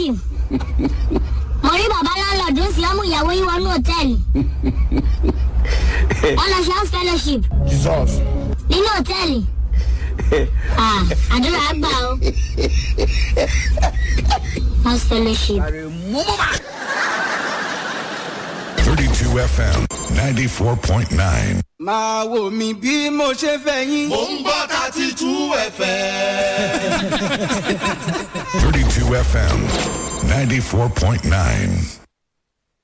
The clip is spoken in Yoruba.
scheme. Mori baba landlord don si amu ìyàwó yín wọnú hòtẹ́ẹ̀lì. On a chance fellowship. Jesus. Nínú hòtẹ́ẹ̀lì. Àdúrà àgbà o. House fellowship. 32 FM 94.9. Máa wò mí bí mo ṣe fẹ́ yín. Mo ń gbọ́ 32 FM. 32 FM 94.9.